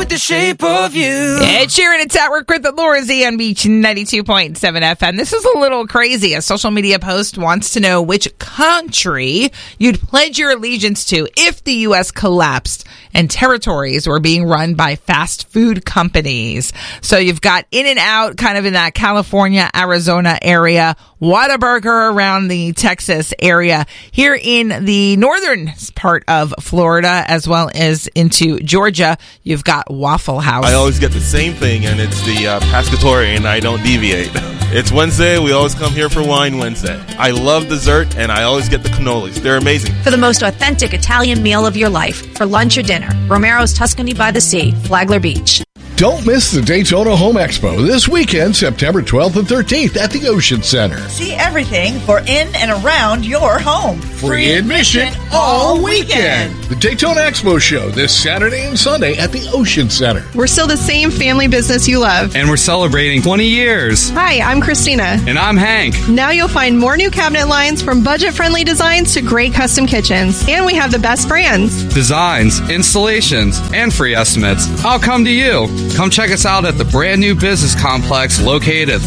with the shape of you. Ed Sheeran, it's at work with Laura Z on Beach 92.7 FM. This is a little crazy. A social media post wants to know which country you'd pledge your allegiance to if the U.S. collapsed and territories were being run by fast food companies. So you've got In-N-Out kind of in that California, Arizona area, Whataburger around the Texas area, here in the northern part of Florida, as well as into Georgia, you've got Waffle House. I always get the same thing, and it's the pescatore, and I don't deviate. It's Wednesday. We always come here for Wine Wednesday. I love dessert, and I always get the cannolis. They're amazing. For the most authentic Italian meal of your life, for lunch or dinner, Romero's Tuscany by the Sea, Flagler Beach. Don't miss the Daytona Home Expo this weekend, September 12th and 13th at the Ocean Center. See everything for in and around your home. Free admission all weekend. The Daytona Expo show this Saturday and Sunday at the Ocean Center. We're still the same family business you love. And we're celebrating 20 years. Hi, I'm Christina. And I'm Hank. Now you'll find more new cabinet lines from budget-friendly designs to great custom kitchens. And we have the best brands. Designs, installations, and free estimates. I'll come to you. Come check us out at the brand new business complex located at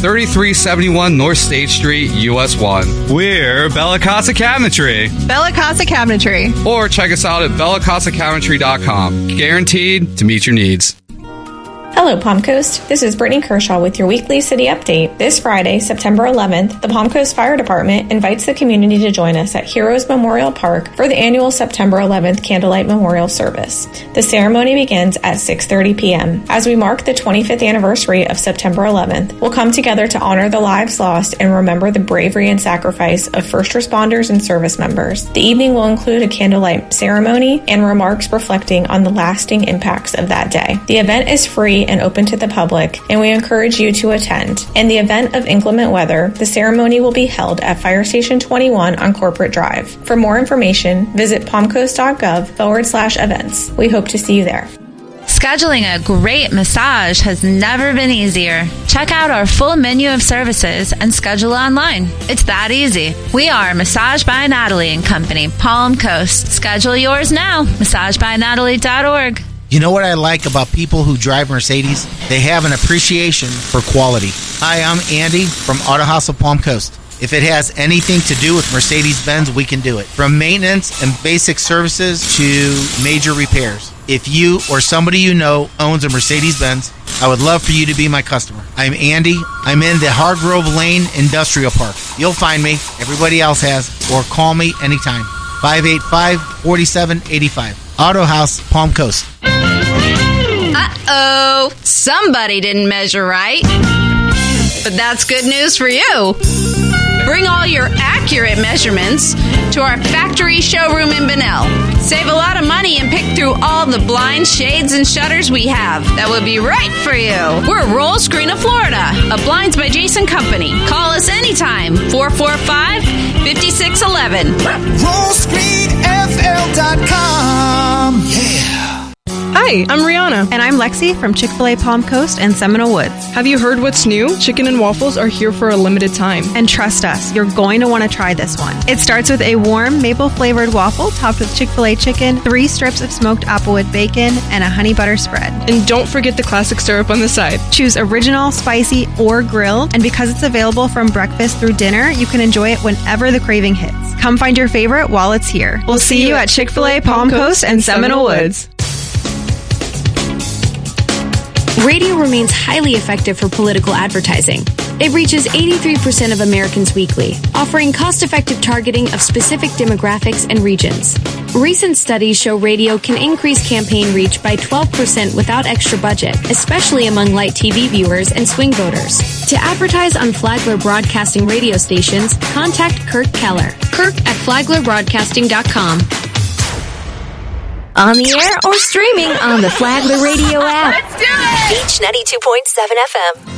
3371 North State Street, US 1. We're Bella Casa Cabinetry. Bella Casa Cabinetry. Or check us out at bellacasacabinetry.com. Guaranteed to meet your needs. Hello, Palm Coast. This is Brittany Kershaw with your weekly city update. This Friday, September 11th, the Palm Coast Fire Department invites the community to join us at Heroes Memorial Park for the annual September 11th Candlelight Memorial Service. The ceremony begins at 6:30 p.m. As we mark the 25th anniversary of September 11th, we'll come together to honor the lives lost and remember the bravery and sacrifice of first responders and service members. The evening will include a candlelight ceremony and remarks reflecting on the lasting impacts of that day. The event is free and open to the public, and we encourage you to attend. In the event of inclement weather, the ceremony will be held at Fire Station 21 on Corporate Drive. For more information, visit palmcoast.gov/events. We hope to see you there. Scheduling a great massage has never been easier. Check out our full menu of services and schedule online. It's that easy. We are Massage by Natalie and Company, Palm Coast. Schedule yours now. MassageByNatalie.org. You know what I like about people who drive Mercedes? They have an appreciation for quality. Hi, I'm Andy from Auto House of Palm Coast. If it has anything to do with Mercedes-Benz, we can do it. From maintenance and basic services to major repairs. If you or somebody you know owns a Mercedes-Benz, I would love for you to be my customer. I'm Andy. I'm in the Hargrove Lane Industrial Park. You'll find me. Everybody else has. Or call me anytime. 585-4785. Auto House, Palm Coast. Uh-oh. Somebody didn't measure right. But that's good news for you. Bring all your accurate measurements to our factory showroom in Bunnell. Save a lot of money and pick through all the blinds, shades, and shutters we have. That would be right for you. We're Roll Screen of Florida, a Blinds by Jason company. Call us anytime, 445-5611. RollScreenFL.com. Yeah. Hi, I'm Rihanna. And I'm Lexi from Chick-fil-A Palm Coast and Seminole Woods. Have you heard what's new? Chicken and waffles are here for a limited time. And trust us, you're going to want to try this one. It starts with a warm maple-flavored waffle topped with Chick-fil-A chicken, 3 strips of smoked applewood bacon, and a honey butter spread. And don't forget the classic syrup on the side. Choose original, spicy, or grilled. And because it's available from breakfast through dinner, you can enjoy it whenever the craving hits. Come find your favorite while it's here. We'll see you at Chick-fil-A Palm Coast and Seminole Woods. Radio remains highly effective for political advertising. It reaches 83% of Americans weekly, offering cost-effective targeting of specific demographics and regions. Recent studies show radio can increase campaign reach by 12% without extra budget, especially among light TV viewers and swing voters. To advertise on Flagler Broadcasting radio stations, contact Kirk Keller. Kirk@flaglerbroadcasting.com. On the air or streaming on the Flagler Radio app. Let's do it! Beach 92.7 FM.